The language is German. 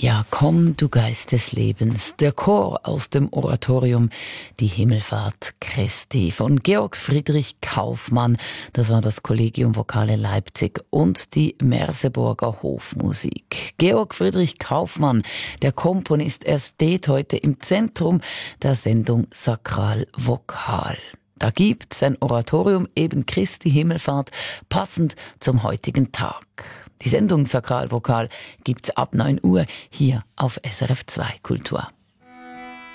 Ja, komm, du Geist des Lebens, der Chor aus dem Oratorium Die Himmelfahrt Christi von Georg Friedrich Kaufmann. Das war das Collegium Vocale Leipzig und die Merseburger Hofmusik. Georg Friedrich Kaufmann, der Komponist, er steht heute im Zentrum der Sendung Sakral Vokal. Da gibt's ein Oratorium, eben Christi Himmelfahrt, passend zum heutigen Tag. Die Sendung Sakral Vokal gibt's ab 9 Uhr hier auf SRF 2 Kultur.